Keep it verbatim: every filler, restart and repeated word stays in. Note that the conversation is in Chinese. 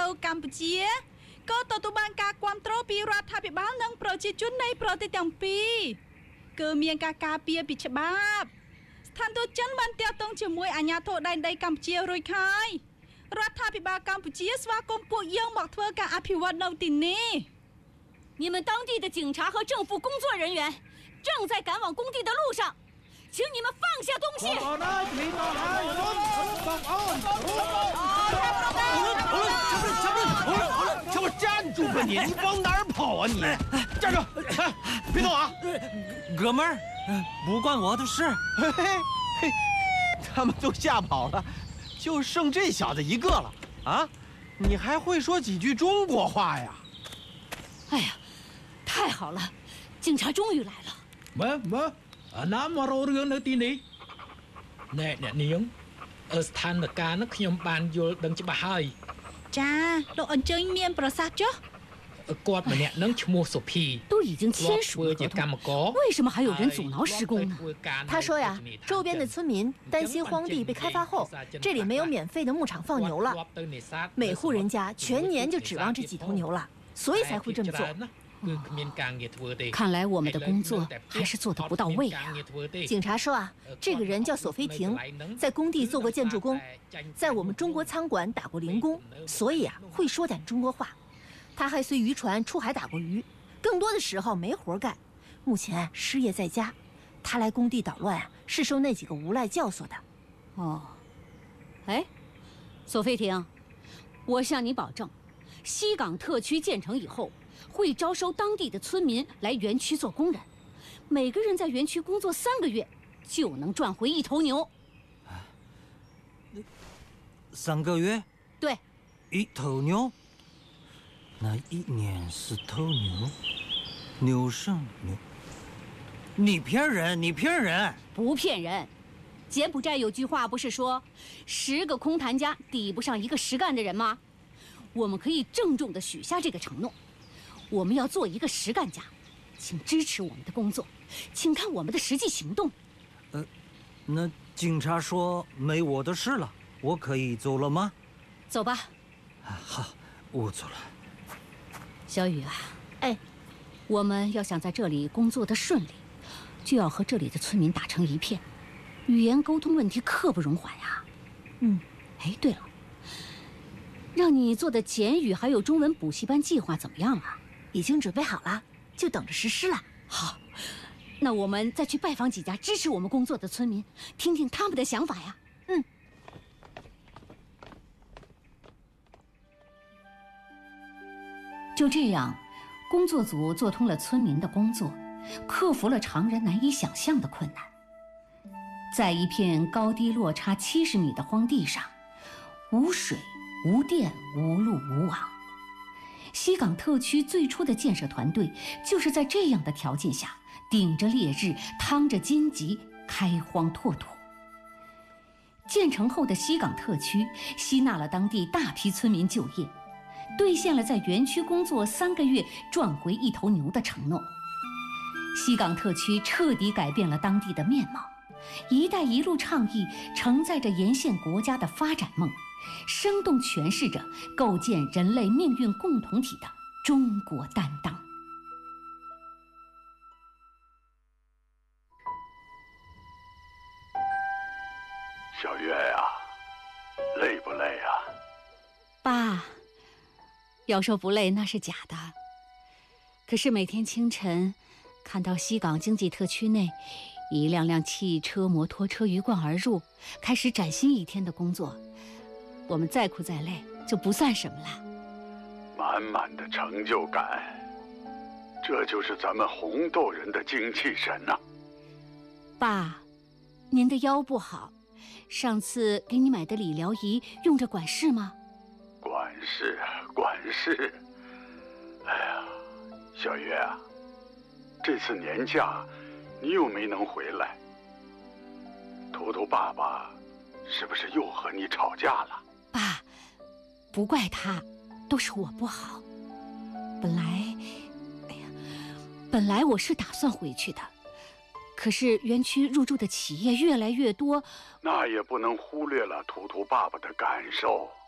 កម្ពុជាក៏ទទួលបានការគាំទ្រពីរដ្ឋាភិបាលនិងប្រជាជននៃប្រទេសទាំងពីរគឺមានការការពារពីច្បាប់ស្ថានទូតចិនបានទាក់ទងជាមួយអាជ្ញាធរដែនដីកម្ពុជារួចហើយរដ្ឋាភិបាលកម្ពុជាស្វាគមន៍ពួកយើងមកធ្វើការអភិវឌ្ឍនៅទីនេះ你们当地的警察和政府工作人员正在赶往工地的路上，请你们放下东西。 好了，领导来，放放好了， 小兵，小兵，好了好了，小兵站住吧你！你往哪儿跑啊你？站住！哎，别动啊！ 哥们儿，不关我的事。 嘿嘿嘿，他们都吓跑了，就剩这小子一个了啊！你还会说几句中国话呀？ 哎呀，太好了，警察终于来了。 មើមើអាណាមករករឿងនៅទីនេះណែអ្នកនាងអឺស្ថានភាពនោះខ្ញុំបានយល់ដឹងច្បាស់ហើយចាលោកអញ្ជើញមានប្រសាសន៍ចុះគាត់ម្នាក់នឹងឈ្មោះសុភី都已经签署了合同，为什么还有人阻挠施工呢？ 他说呀，周边的村民担心荒地被开发后，这里没有免费的牧场放牛了，每户人家全年就指望这几头牛了，所以才会这么做。 看来我们的工作还是做得不到位啊！ 警察说啊，这个人叫索菲婷，在工地做过建筑工，在我们中国餐馆打过零工，所以啊会说点中国话。他还随渔船出海打过鱼，更多的时候没活干，目前失业在家。他来工地捣乱啊，是受那几个无赖教唆的。 哦，哎，索菲婷，我向你保证，西港特区建成以后。会招收当地的村民来园区做工人，每个人在园区工作三个月，就能赚回一头牛。 三个月？ 对， 一头牛，那一年是头牛，牛生牛。你骗人！你骗人！ 不骗人。柬埔寨有句话不是说，十个空谈家抵不上一个实干的人吗？我们可以郑重地许下这个承诺。我们要做一个实干家，请支持我们的工作，请看我们的实际行动。 呃，那警察说没我的事了，我可以走了吗？ 走吧。 啊，好，我走了。 小雨啊， 哎， 我们要想在这里工作的顺利，就要和这里的村民打成一片，语言沟通问题刻不容缓呀。 嗯， 哎，对了，让你做的简语还有中文补习班计划怎么样了？ 已经准备好了，就等着实施了。 好，那我们再去拜访几家支持我们工作的村民，听听他们的想法呀。 嗯。 就这样，工作组做通了村民的工作，克服了常人难以想象的困难。在一片高低落差七十米的荒地上，无水、无电、无路、无网。西港特区最初的建设团队就是在这样的条件下，顶着烈日，趟着荆棘，开荒拓土。建成后的西港特区吸纳了当地大批村民就业，兑现了在园区工作三个月赚回一头牛的承诺。西港特区彻底改变了当地的面貌，一带一路倡议承载着沿线国家的发展梦，生动诠释着构建人类命运共同体的中国担当。 小月呀、啊，累不累呀、啊？ 爸，要说不累那是假的。可是每天清晨，看到西港经济特区内一辆辆汽车、摩托车鱼贯而入，开始崭新一天的工作。我们再苦再累就不算什么了。 满满的成就感，这就是咱们红豆人的精气神呐、啊。 爸，您的腰不好，上次给你买的理疗仪用着管事吗？ 管事，管事。哎呀，小月啊，这次年假你又没能回来，图图爸爸是不是又和你吵架了？ 爸，不怪他，都是我不好。本来，哎呀，本来我是打算回去的，可是园区入驻的企业越来越多， 那也不能忽略了图图爸爸的感受。